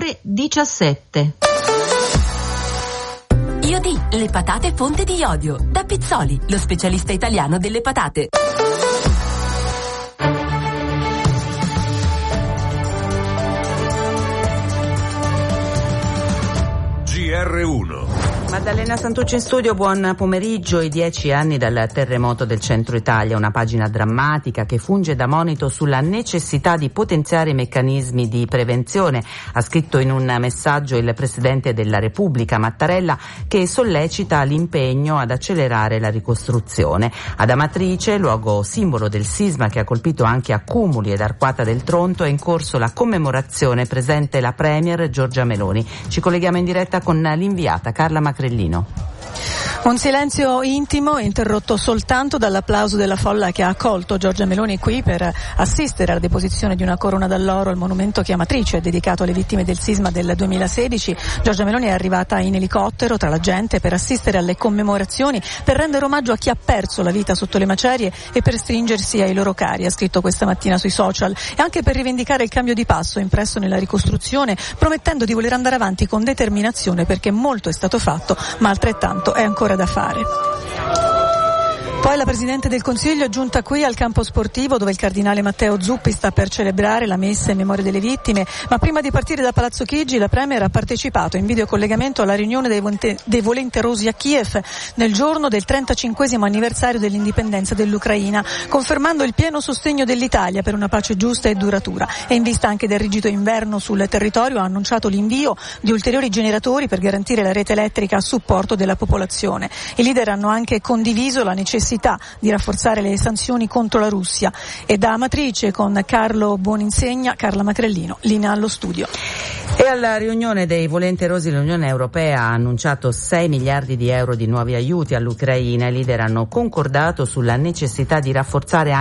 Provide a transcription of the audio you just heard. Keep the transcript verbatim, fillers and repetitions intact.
ore diciassette. Iodi, le patate fonte di iodio. Da Pizzoli, lo specialista italiano delle patate. G R uno. Maddalena Santucci in studio, buon pomeriggio. I dieci anni dal terremoto del centro Italia, una pagina drammatica che funge da monito sulla necessità di potenziare i meccanismi di prevenzione, ha scritto in un messaggio il Presidente della Repubblica Mattarella, che sollecita l'impegno ad accelerare la ricostruzione. Ad Amatrice, luogo simbolo del sisma che ha colpito anche Accumuli ed Arquata del Tronto, è in corso la commemorazione, presente la Premier Giorgia Meloni. Ci colleghiamo in diretta con l'inviata Carla Macrellino. Un silenzio intimo interrotto soltanto dall'applauso della folla che ha accolto Giorgia Meloni qui per assistere alla deposizione di una corona d'alloro al monumento che Amatrice è dedicato alle vittime del sisma del duemilasedici. Giorgia Meloni è arrivata in elicottero tra la gente per assistere alle commemorazioni, per rendere omaggio a chi ha perso la vita sotto le macerie e per stringersi ai loro cari, ha scritto questa mattina sui social, e anche per rivendicare il cambio di passo impresso nella ricostruzione, promettendo di voler andare avanti con determinazione, perché molto è stato fatto ma altrettanto è ancora da fare. Poi la Presidente del Consiglio è giunta qui al campo sportivo, dove il Cardinale Matteo Zuppi sta per celebrare la messa in memoria delle vittime, ma prima di partire da Palazzo Chigi la Premier ha partecipato in videocollegamento alla riunione dei, volante- dei volenterosi a Kiev nel giorno del trentacinquesimo anniversario dell'indipendenza dell'Ucraina, confermando il pieno sostegno dell'Italia per una pace giusta e duratura, e in vista anche del rigido inverno sul territorio ha annunciato l'invio di ulteriori generatori per garantire la rete elettrica a supporto della popolazione. I leader hanno anche condiviso la necessità di rafforzare le sanzioni contro la Russia. E da Amatrice con Carlo Buoninsegna, Carla Macrellino, linea allo studio. E alla riunione dei volenterosi l'Unione Europea ha annunciato sei miliardi di euro di nuovi aiuti all'Ucraina. I leader hanno concordato sulla necessità di rafforzare